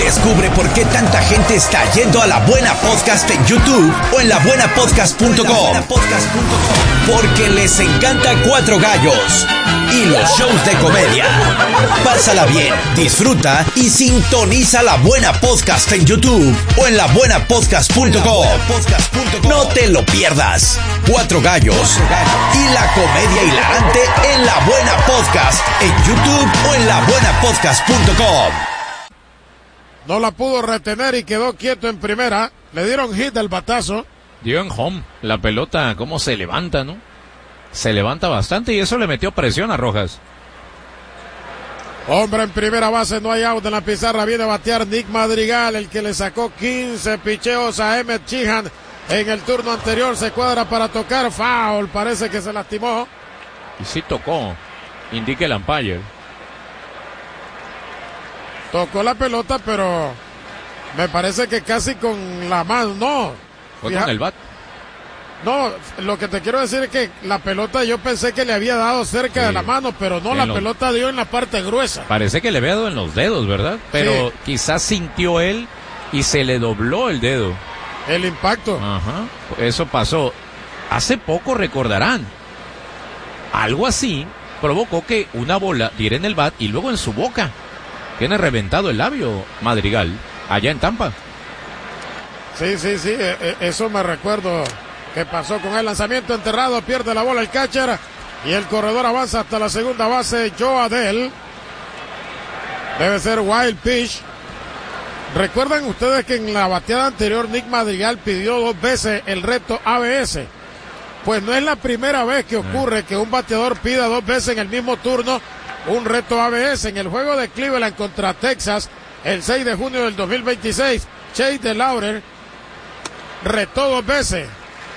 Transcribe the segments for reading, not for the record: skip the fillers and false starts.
Descubre por qué tanta gente está yendo a La Buena Podcast en YouTube o en labuenapodcast.com. Porque les encanta Cuatro Gallos y los shows de comedia. Pásala bien, disfruta y sintoniza La Buena Podcast en YouTube o en labuenapodcast.com. No te lo pierdas. Cuatro Gallos y la comedia hilarante en La Buena Podcast en YouTube o en labuenapodcast.com. No la pudo retener y quedó quieto en primera. Le dieron hit del batazo. Dio en home. La pelota, cómo se levanta, ¿no? Se levanta bastante y eso le metió presión a Rojas. Hombre en primera base, no hay out en la pizarra. Viene a batear Nick Madrigal, el que le sacó 15 picheos a Emmett Sheehan en el turno anterior. Se cuadra para tocar, foul, parece que se lastimó. Y sí tocó, indica el umpire. Tocó la pelota, pero me parece que casi con la mano, no. Fue con el bat. No, lo que te quiero decir es que la pelota yo pensé que le había dado cerca de la mano, pero no, la pelota dio en la parte gruesa. Parece que le había dado en los dedos, ¿verdad? Pero quizás sintió él y se le dobló el dedo. El impacto. Ajá, eso pasó. Hace poco, recordarán, algo así provocó que una bola diera en el bat y luego en su boca. Tiene reventado el labio Madrigal, allá en Tampa. Sí, eso me recuerdo que pasó con el lanzamiento enterrado, pierde la bola el catcher y el corredor avanza hasta la segunda base. Joe Adell, debe ser wild pitch. ¿Recuerdan ustedes que en la bateada anterior Nick Madrigal pidió 2 veces el reto ABS? Pues no es la primera vez que ocurre que un bateador pida 2 veces en el mismo turno un reto ABS. En el juego de Cleveland contra Texas el 6 de junio del 2026, Chase DeLauter retó 2 veces,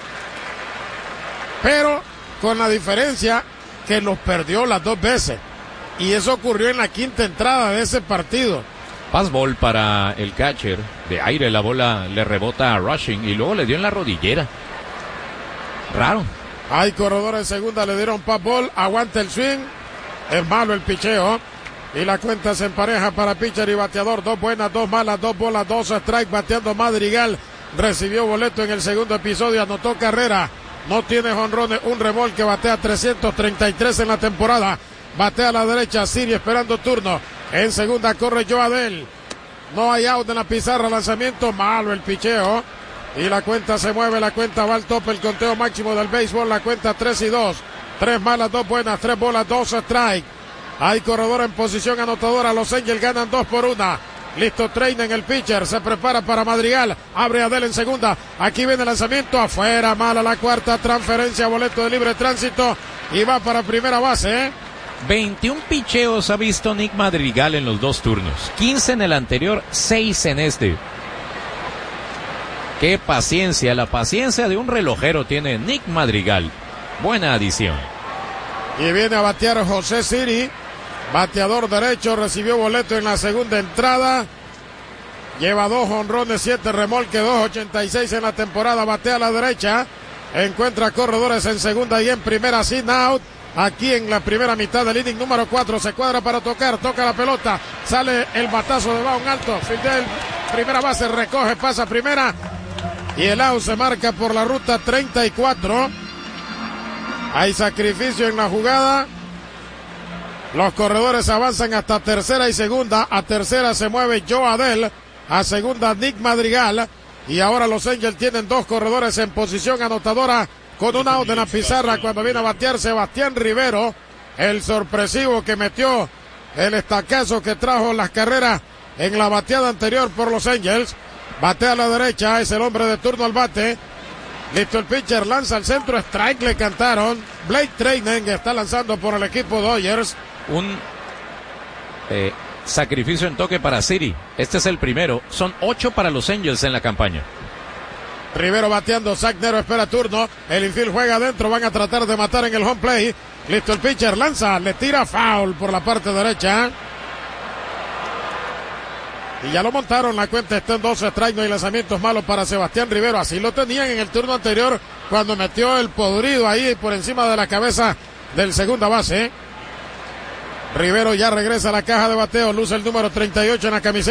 pero con la diferencia que los perdió las 2 veces, y eso ocurrió en la quinta entrada de ese partido. Fastball para el catcher, de aire, la bola le rebota a Rushing y luego le dio en la rodillera. Raro. Hay corredor en segunda, le dieron fastball, aguanta el swing, es malo el picheo y la cuenta se empareja para pitcher y bateador. 2 buenas, 2 malas, 2 bolas, 2 strikes, bateando Madrigal. Recibió boleto en el segundo episodio, anotó carrera, no tiene jonrones, un remolque, batea 333 en la temporada. Batea a la derecha, Siri esperando turno. En segunda corre Joe Adell. No hay out en la pizarra, lanzamiento malo el picheo. Y la cuenta se mueve, la cuenta va al tope, el conteo máximo del béisbol, la cuenta 3-2. 3 malas, 2 buenas, 3 bolas, 2 strike. Hay corredor en posición anotadora, los Angels ganan 2-1. Listo, train en el pitcher, se prepara para Madrigal, abre Adell en segunda, aquí viene el lanzamiento, afuera, mala la cuarta, transferencia, boleto de libre tránsito y va para primera base. 21 picheos ha visto Nick Madrigal en los 2 turnos, 15 en el anterior, 6 en este. Qué paciencia, la paciencia de un relojero tiene Nick Madrigal. Buena adición. Y viene a batear José Siri, bateador derecho, recibió boleto en la segunda entrada. Lleva 2 jonrones, 7 remolques, 2.86 en la temporada, batea a la derecha. Encuentra corredores en segunda y en primera, sin out. Aquí en la primera mitad del inning número 4, se cuadra para tocar, toca la pelota, sale el batazo de bajo alto, Fidel, primera base, recoge, pasa primera. Y el out se marca por la ruta 34. Hay sacrificio en la jugada. Los corredores avanzan hasta tercera y segunda. A tercera se mueve Joe Adell. A segunda Nick Madrigal. Y ahora los Angels tienen 2 corredores en posición anotadora con un out en la pizarra cuando viene a batear Sebastián Rivero. El sorpresivo que metió el estacazo que trajo las carreras en la bateada anterior por los Angels. Batea a la derecha, es el hombre de turno al bate. Listo el pitcher, lanza al centro, strike le cantaron. Blake Treinen está lanzando por el equipo Dodgers. Un sacrificio en toque para Siri. Este es el primero. Son 8 para los Angels en la campaña. Rivero bateando, Zach Nero espera turno. El infield juega adentro, van a tratar de matar en el home play. Listo el pitcher, lanza, le tira foul por la parte derecha. Y ya lo montaron, la cuenta está en 2 strikes, no hay lanzamientos malos para Sebastián Rivero. Así lo tenían en el turno anterior cuando metió el podrido ahí por encima de la cabeza del segunda base. Rivero ya regresa a la caja de bateo, luce el número 38 en la camiseta.